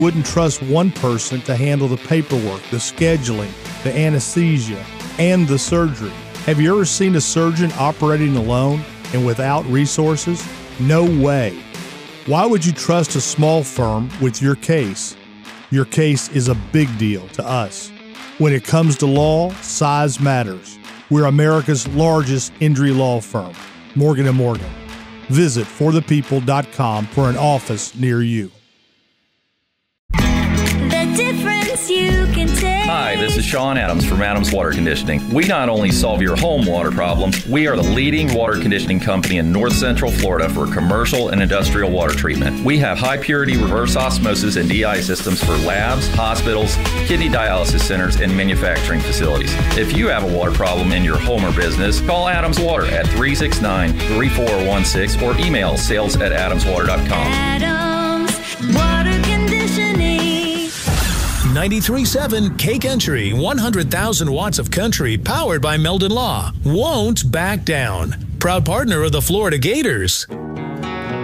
wouldn't trust one person to handle the paperwork, the scheduling, the anesthesia, and the surgery. Have you ever seen a surgeon operating alone and without resources? No way. Why would you trust a small firm with your case? Your case is a big deal to us. When it comes to law, size matters. We're America's largest injury law firm, Morgan & Morgan. Visit forthepeople.com for an office near you. The difference you can take. Hi, this is Sean Adams from Adams Water Conditioning. We not only solve your home water problems, we are the leading water conditioning company in North Central Florida for commercial and industrial water treatment. We have high purity reverse osmosis and DI systems for labs, hospitals, kidney dialysis centers, and manufacturing facilities. If you have a water problem in your home or business, call Adams Water at 369-3416 or email sales@adamswater.com. Adams Water Conditioning. 93.7 K Country, 100,000 watts of country powered by Meldon Law. Won't back down. Proud partner of the Florida Gators.